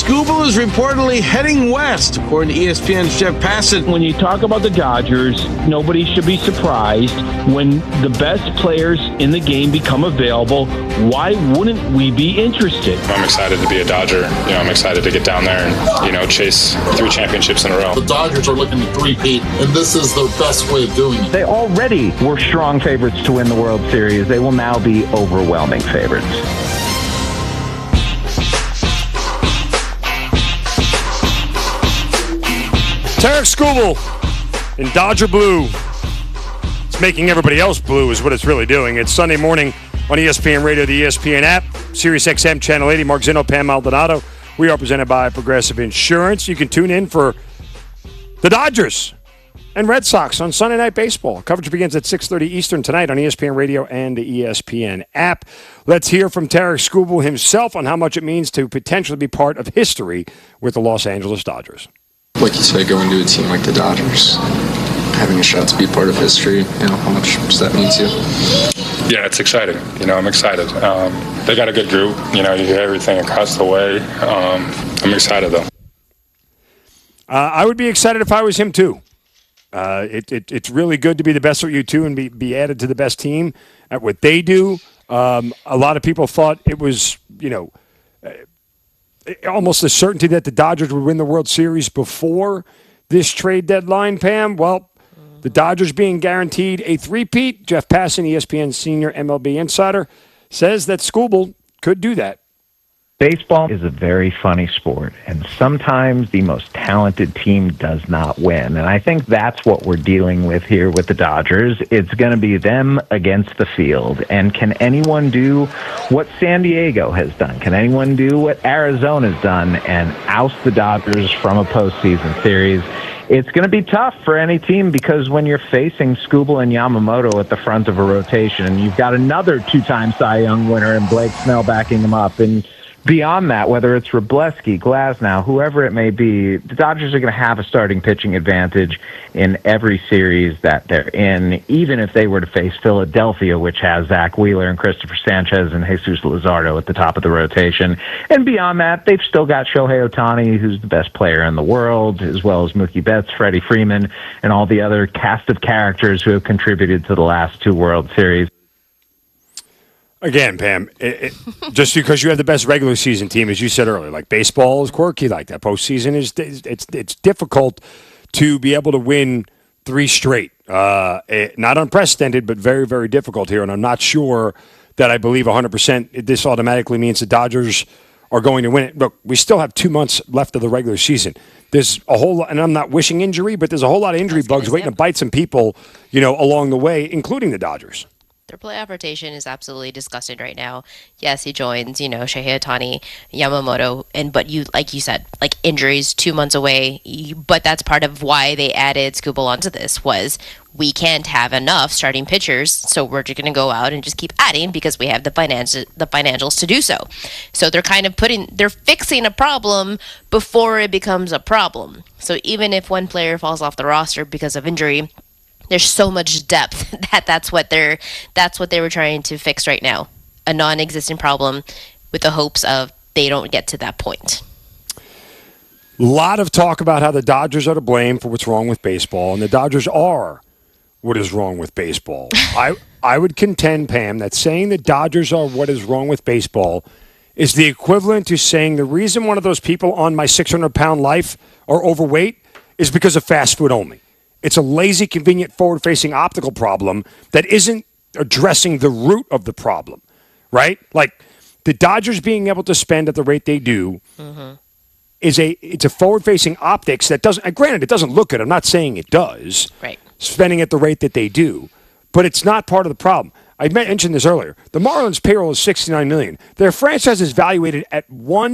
Skubal is reportedly heading west, according to ESPN's Jeff Passan. When you talk about the Dodgers, nobody should be surprised when the best players in the game become available. Why wouldn't we be interested? I'm excited to be a Dodger. I'm excited to get down there and, chase 3 championships in a row. The Dodgers are looking to three-peat, and this is their best way of doing it. They already were strong favorites to win the World Series. They will now be overwhelming favorites. Tarik Skubal in Dodger blue. It's making everybody else blue is what it's really doing. It's Sunday morning on ESPN Radio, the ESPN app, Sirius XM Channel 80. Mark Zinno, Pam Maldonado. We are presented by Progressive Insurance. You can tune in for the Dodgers and Red Sox on Sunday Night Baseball. Coverage begins at 6:30 Eastern tonight on ESPN Radio and the ESPN app. Let's hear from Tarik Skubal himself on how much it means to potentially be part of history with the Los Angeles Dodgers. Like you said, going to a team like the Dodgers, having a shot to be part of history, how much does that mean to you? Yeah, it's exciting. I'm excited. They got a good group. You hear everything across the way. I'm excited, though. I would be excited if I was him, too. It's really good to be the best at you, too, and be added to the best team at what they do. A lot of people thought it was, almost a certainty that the Dodgers would win the World Series before this trade deadline, Pam. Well, the Dodgers being guaranteed a three-peat. Jeff Passan, ESPN senior MLB insider, says that Skubal could do that. Baseball is a very funny sport, and sometimes the most talented team does not win. And I think that's what we're dealing with here with the Dodgers. It's going to be them against the field. And can anyone do what San Diego has done? Can anyone do what Arizona's done and oust the Dodgers from a postseason series? It's going to be tough for any team because when you're facing Skubal and Yamamoto at the front of a rotation, and you've got another 2-time Cy Young winner and Blake Snell backing him up, and beyond that, whether it's Wroblewski, Glasnow, whoever it may be, the Dodgers are going to have a starting pitching advantage in every series that they're in, even if they were to face Philadelphia, which has Zach Wheeler and Christopher Sanchez and Jesus Luzardo at the top of the rotation. And beyond that, they've still got Shohei Ohtani, who's the best player in the world, as well as Mookie Betts, Freddie Freeman, and all the other cast of characters who have contributed to the last 2 World Series. Again, Pam, just because you have the best regular season team, as you said earlier, like baseball is quirky like that. Postseason it's difficult to be able to win 3 straight. Not unprecedented, but very, very difficult here. And I'm not sure that I believe 100% this automatically means the Dodgers are going to win it. Look, we still have 2 months left of the regular season. There's a whole lot, and I'm not wishing injury, but there's a whole lot of injury bugs waiting to bite some people, along the way, including the Dodgers. Their playoff rotation is absolutely disgusting right now. Yes, he joins, Shohei Ohtani, Yamamoto, but like you said, injuries 2 months away. But that's part of why they added Skubal onto this was we can't have enough starting pitchers, so we're just going to go out and just keep adding because we have the financials to do so. So they're kind of they're fixing a problem before it becomes a problem. So even if one player falls off the roster because of injury, there's so much depth that's what they were trying to fix right now. A non-existent problem with the hopes of they don't get to that point. A lot of talk about how the Dodgers are to blame for what's wrong with baseball, and the Dodgers are what is wrong with baseball. I would contend, Pam, that saying the Dodgers are what is wrong with baseball is the equivalent to saying the reason one of those people on my 600-pound life are overweight is because of fast food only. It's a lazy, convenient, forward-facing optical problem that isn't addressing the root of the problem, right? Like the Dodgers being able to spend at the rate they do it's a forward-facing optics that doesn't. Granted, it doesn't look good. I'm not saying it does. Right. Spending at the rate that they do, but it's not part of the problem. I mentioned this earlier. The Marlins' payroll is $69 million. Their franchise is valuated at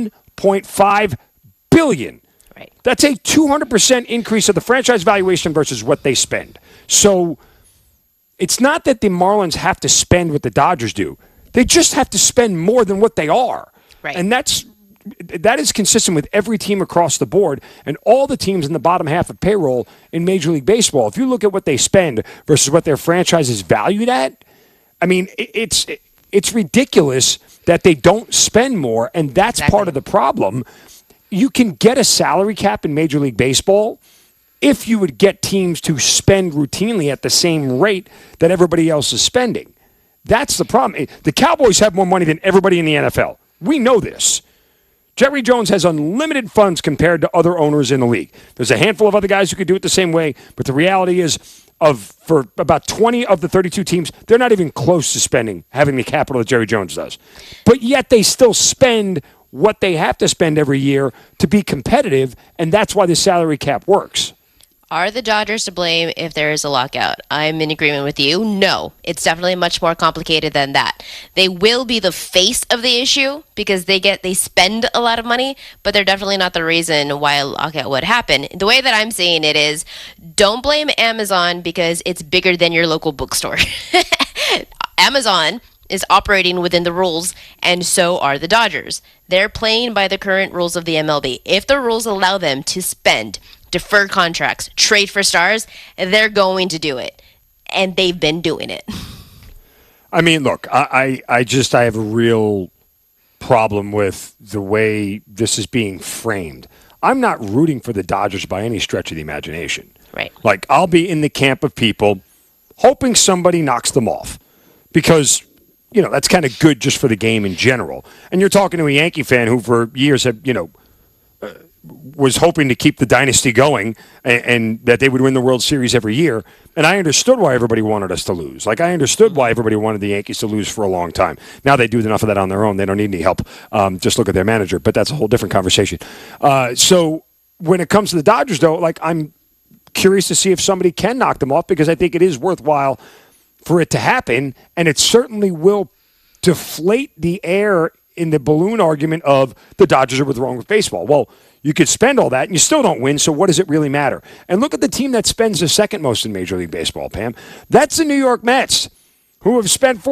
$1.5 billion. Right. That's a 200% increase of the franchise valuation versus what they spend. So it's not that the Marlins have to spend what the Dodgers do. They just have to spend more than what they are. Right. And that is consistent with every team across the board and all the teams in the bottom half of payroll in Major League Baseball. If you look at what they spend versus what their franchise is valued at, I mean, it's ridiculous that they don't spend more, and that's part of the problem. you can get a salary cap in Major League Baseball if you would get teams to spend routinely at the same rate that everybody else is spending. That's the problem. The Cowboys have more money than everybody in the NFL. We know this. Jerry Jones has unlimited funds compared to other owners in the league. There's a handful of other guys who could do it the same way, but the reality is, for about 20 of the 32 teams, they're not even close to having the capital that Jerry Jones does. But yet they still spend what they have to spend every year to be competitive, and that's why the salary cap works. Are the Dodgers to blame if there is a lockout? I'm in agreement with you. No, it's definitely much more complicated than that. They will be the face of the issue because they spend a lot of money, but they're definitely not the reason why a lockout would happen. The way that I'm seeing it is, don't blame Amazon because it's bigger than your local bookstore. Amazon is operating within the rules, and so are the Dodgers. They're playing by the current rules of the MLB. If the rules allow them to spend, defer contracts, trade for stars, they're going to do it. And they've been doing it. I mean, look, I have a real problem with the way this is being framed. I'm not rooting for the Dodgers by any stretch of the imagination. Right. Like, I'll be in the camp of people hoping somebody knocks them off because, that's kind of good just for the game in general. And you're talking to a Yankee fan who for years have, was hoping to keep the dynasty going and that they would win the World Series every year. And I understood why everybody wanted us to lose. Like, I understood why everybody wanted the Yankees to lose for a long time. Now they do enough of that on their own. They don't need any help. Just look at their manager. But that's a whole different conversation. So when it comes to the Dodgers, though, like, I'm curious to see if somebody can knock them off because I think it is worthwhile for it to happen. And it certainly will deflate the air in the balloon argument of the Dodgers are what's wrong with baseball. Well, you could spend all that and you still don't win, so what does it really matter? And look at the team that spends the second most in Major League Baseball, Pam. That's the New York Mets, who have spent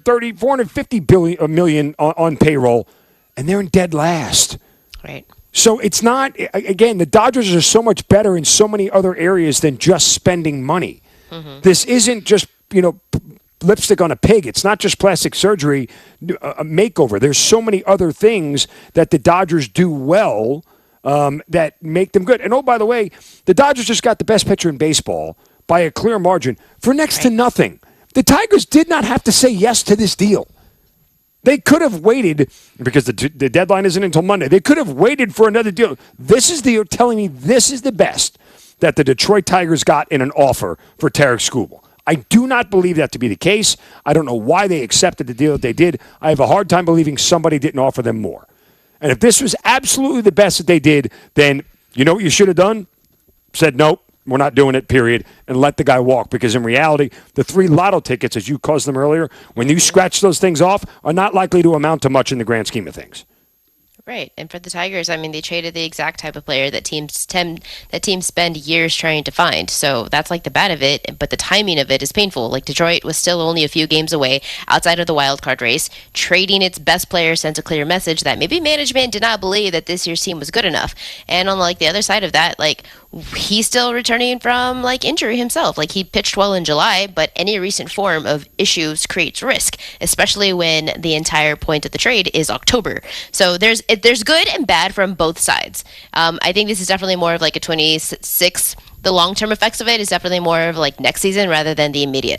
$450 million on payroll, and they're in dead last. Right. So it's not, again, the Dodgers are so much better in so many other areas than just spending money. Mm-hmm. This isn't just, lipstick on a pig. It's not just plastic surgery, a makeover. There's so many other things that the Dodgers do well that make them good. And, oh, by the way, the Dodgers just got the best pitcher in baseball by a clear margin for next to nothing. The Tigers did not have to say yes to this deal. They could have waited, because the deadline isn't until Monday. They could have waited for another deal. You're telling me this is the best that the Detroit Tigers got in an offer for Tarek Skubal. I do not believe that to be the case. I don't know why they accepted the deal that they did. I have a hard time believing somebody didn't offer them more. And if this was absolutely the best that they did, then you know what you should have done? Said, nope, we're not doing it, period, and let the guy walk. Because in reality, the 3 lotto tickets, as you caused them earlier, when you scratch those things off, are not likely to amount to much in the grand scheme of things. Right. And for the Tigers, I mean, they traded the exact type of player that teams spend years trying to find. So that's like the bad of it, but the timing of it is painful. Like, Detroit was still only a few games away outside of the wild card race. Trading its best player sent a clear message that maybe management did not believe that this year's team was good enough. And on the other side of that, he's still returning from injury himself. He pitched well in July, but any recent form of issues creates risk, especially when the entire point of the trade is October. So there's good and bad from both sides. I think this is definitely more of a 26. The long-term effects of it is definitely more of next season rather than the immediate.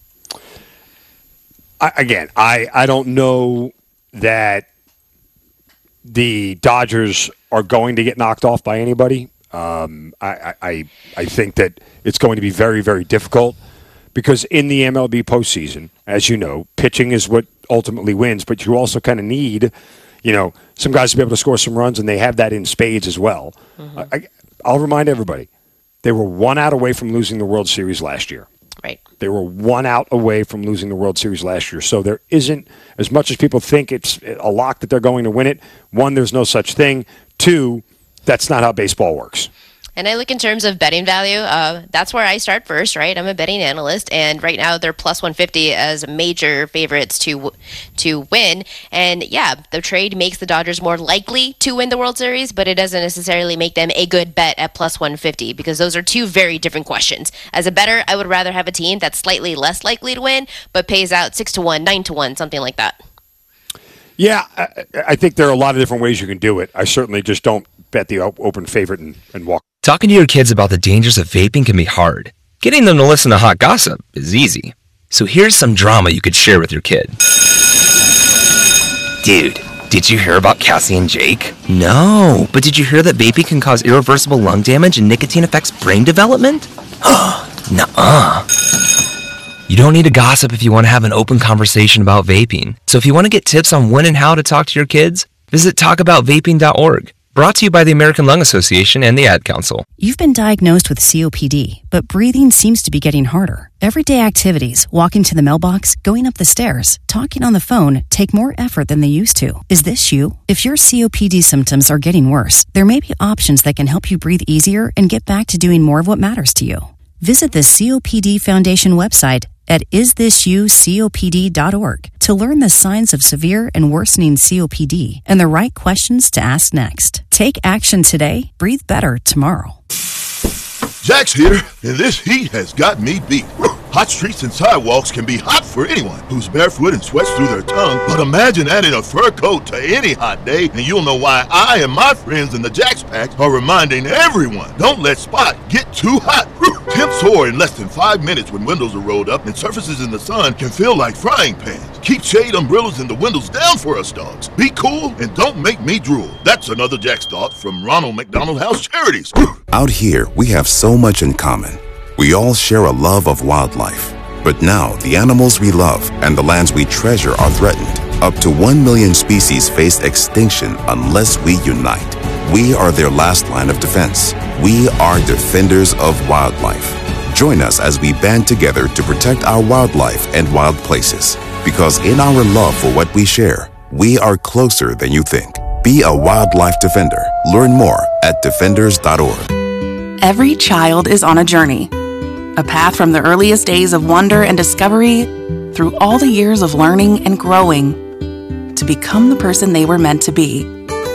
I don't know that the Dodgers are going to get knocked off by anybody. I think that it's going to be very, very difficult because in the MLB postseason, as you know, pitching is what ultimately wins, but you also kind of need, some guys to be able to score some runs, and they have that in spades as well. Mm-hmm. I'll remind everybody, they were 1 out away from losing the World Series last year. Right. They were 1 out away from losing the World Series last year. So there isn't, as much as people think it's a lock that they're going to win it, 1, there's no such thing. 2, that's not how baseball works. And I look in terms of betting value. That's where I start first, right? I'm a betting analyst, and right now they're plus 150 as major favorites to win. And yeah, the trade makes the Dodgers more likely to win the World Series, but it doesn't necessarily make them a good bet at plus 150 because those are 2 very different questions. As a bettor, I would rather have a team that's slightly less likely to win, but pays out 6-1, 9-1, something like that. Yeah, I think there are a lot of different ways you can do it. I certainly just don't bet the open favorite and walk. Talking to your kids about the dangers of vaping can be hard. Getting them to listen to hot gossip is easy. So here's some drama you could share with your kid. Dude, did you hear about Cassie and Jake? No, but did you hear that vaping can cause irreversible lung damage and nicotine affects brain development? Nuh-uh. You don't need to gossip if you want to have an open conversation about vaping. So if you want to get tips on when and how to talk to your kids, visit talkaboutvaping.org. Brought to you by the American Lung Association and the Ad Council. You've been diagnosed with COPD, but breathing seems to be getting harder. Everyday activities, walking to the mailbox, going up the stairs, talking on the phone, take more effort than they used to. Is this you? If your COPD symptoms are getting worse, there may be options that can help you breathe easier and get back to doing more of what matters to you. Visit the COPD Foundation website at isthisyoucopd.org to learn the signs of severe and worsening COPD and the right questions to ask next. Take action today, breathe better tomorrow. Jack's here, and this heat has got me beat. Hot streets and sidewalks can be hot for anyone who's barefoot and sweats through their tongue, but imagine adding a fur coat to any hot day, and you'll know why I and my friends in the Jack's Pack are reminding everyone, don't let Spot get too hot. Temps soar in less than 5 minutes when windows are rolled up, and surfaces in the sun can feel like frying pans. Keep shade umbrellas and the windows down for us dogs. Be cool and don't make me drool. That's another Jack's thought from Ronald McDonald House Charities. Out here, we have so much in common. We all share a love of wildlife. But now, the animals we love and the lands we treasure are threatened. Up to 1 million species face extinction unless we unite. We are their last line of defense. We are defenders of wildlife. Join us as we band together to protect our wildlife and wild places. Because in our love for what we share, we are closer than you think. Be a wildlife defender. Learn more at defenders.org. Every child is on a journey. A path from the earliest days of wonder and discovery through all the years of learning and growing to become the person they were meant to be.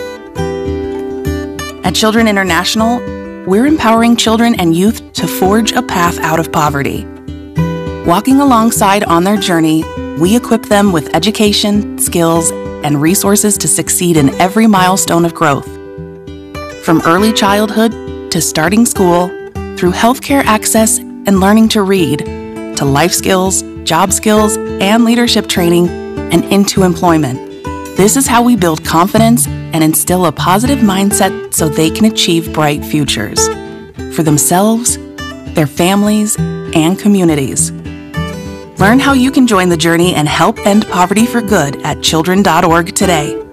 At Children International, we're empowering children and youth to forge a path out of poverty. Walking alongside on their journey, we equip them with education, skills, and resources to succeed in every milestone of growth. From early childhood to starting school, through healthcare access and learning to read, to life skills, job skills, and leadership training, and into employment. This is how we build confidence and instill a positive mindset so they can achieve bright futures for themselves, their families, and communities. Learn how you can join the journey and help end poverty for good at children.org today.